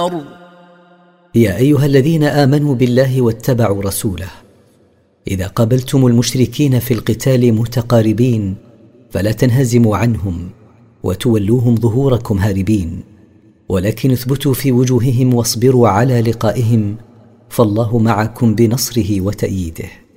النار. يا أيها الذين آمنوا بالله واتبعوا رسوله، إذا قابلتم المشركين في القتال متقاربين فلا تنهزموا عنهم وتولوهم ظهوركم هاربين، ولكن اثبتوا في وجوههم واصبروا على لقائهم، فالله معكم بنصره وتأييده.